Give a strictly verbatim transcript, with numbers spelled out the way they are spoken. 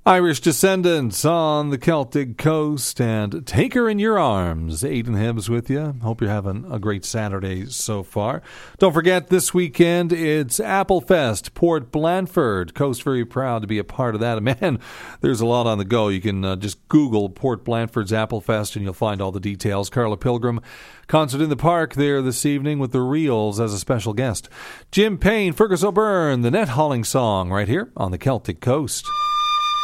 Irish Descendants on the Celtic Coast, and Take Her in Your Arms. Aidan Hibbs with you. Hope you're having a great Saturday so far. Don't forget, this weekend it's Applefest, Port Blandford. Coast very proud to be a part of that. Man, there's a lot on the go. You can uh, just Google Port Blandford's Applefest and you'll find all the details. Carla Pilgrim, concert in the park there this evening with the Reels as a special guest. Jim Payne, Fergus O'Byrne, the Net Hauling Song right here on the Celtic Coast.